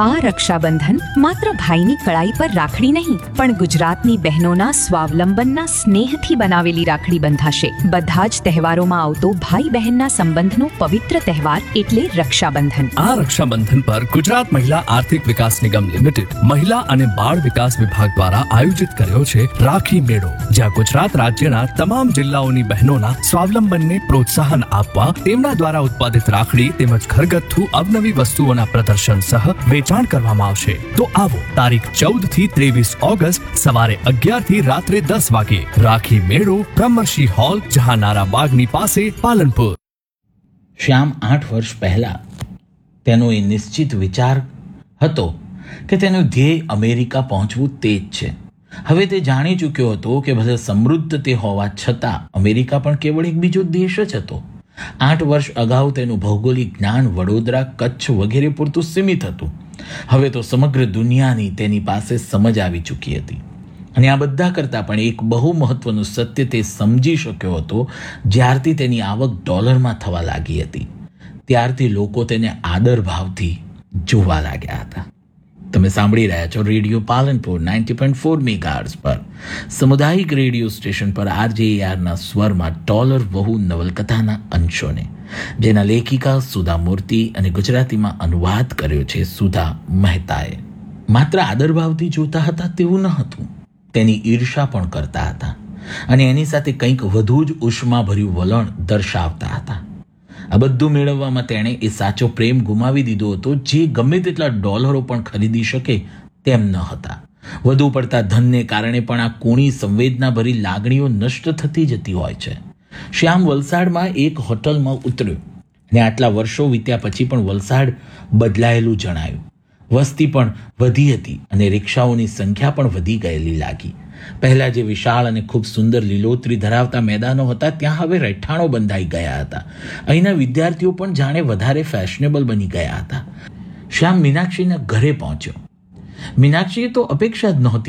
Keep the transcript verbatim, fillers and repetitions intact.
આ રક્ષાબંધન માત્ર ભાઈની કળાઈ પર રાખડી નહીં, પણ ગુજરાતની બહેનોના સ્વાવલંબનના સ્નેહથી બનાવેલી રાખડી બંધાશે. બધા જ તહેવારોમાં આવતો ભાઈ બહેનના સંબંધનો પવિત્ર તહેવાર એટલે રક્ષાબંધન. આ રક્ષાબંધન પર ગુજરાત મહિલા આર્થિક વિકાસ નિગમ લિમિટેડ મહિલા અને બાળ વિકાસ વિભાગ દ્વારા આયોજિત કર્યો છે રાખી મેળો, જ્યાં ગુજરાત રાજ્યના તમામ જિલ્લાઓની બહેનોના સ્વાવલંબનને પ્રોત્સાહન આપવા તેમના દ્વારા ઉત્પાદિત રાખડી તેમજ ઘરગથ્થુ અવનવી વસ્તુઓના પ્રદર્શન સહ વેચાણ કરવામાં આવશે. તો આવો તારીખ ચૌદ થી ત્રેવીસ ઓગસ્ટ સવારે અગિયાર થી રાત્રે દસ વાગે રાખી મેળો, બ્રહ્મર્ષિ હોલ, જહાનારા બાગની પાસે, પાલનપુર. શ્યામ આઠ વર્ષ પહેલા તેનો એ નિશ્ચિત વિચાર હતો કે તેનું ધ્યેય અમેરિકા પહોંચવું તે જ છે. હવે તે જાણી ચૂક્યો હતો કે ભલે સમૃદ્ધ તે હોવા છતાં અમેરિકા પણ કેવળ એક બીજો દેશ જ હતો. આઠ વર્ષ અગાઉ તેનું ભૌગોલિક જ્ઞાન વડોદરા, કચ્છ વગેરે પૂરતું સીમિત હતું. હવે તો સમગ્ર દુનિયાની તેની પાસે સમજ આવી ચૂકી હતી. અને આ બધા કરતાં પણ એક બહુ મહત્વનું સત્ય તે સમજી શક્યો હતો. જ્યારથી તેની આવક ડોલરમાં થવા લાગી હતી, ત્યારથી લોકો તેને આદર ભાવથી જોવા લાગ્યા હતા. તમે સાંભળી રહ્યા છો radio Palanpur ninety point four megahertz પર, સામુદાયિક રેડિયો સ્ટેશન પર આરજેઆરના સ્વરમાં ડોલર વહુ નવલકથાના અંશોને, જેના લેખિકા સુધા મૂર્તિ અને ગુજરાતીમાં અનુવાદ કર્યો છે સુધા મહેતાએ. માત્ર આદરભાવથી જોતા હતા તેવું ન હતું, તેની ઈર્ષા પણ કરતા હતા અને એની સાથે કંઈક વધુ જ ઉષ્માભર્યું વલણ દર્શાવતા હતા. આ બધું મેળવવામાં તેણે એ સાચો પ્રેમ ગુમાવી દીધો હતો જે ગમે તેટલા ડોલરો પણ ખરીદી શકે તેમ ન હતા. વધુ પડતા ધનને કારણે પણ આ કુણી સંવેદનાભરી લાગણીઓ નષ્ટ થતી જતી હોય છે. શ્યામ વલસાડમાં એક હોટલમાં ઉતર્યો અને આટલા વર્ષો વીત્યા પછી પણ વલસાડ બદલાયેલું જણાયું. વસ્તી પણ વધી હતી અને રિક્ષાઓની સંખ્યા પણ વધી ગયેલી લાગી. પહેલા જે વિશાળ અને ખૂબ સુંદર લીલોતરી ધરાવતા મેદાનો હતા, ત્યાં હવે રહેઠાણો બંધાઈ ગયા હતા. અહીંના વિદ્યાર્થીઓ પણ જાણે વધારે ફેશનેબલ બની ગયા હતા. શ્યામ મીનાક્ષીના ઘરે પહોંચ્યો. મીનાક્ષીએ તો અપેક્ષા જ નહોતી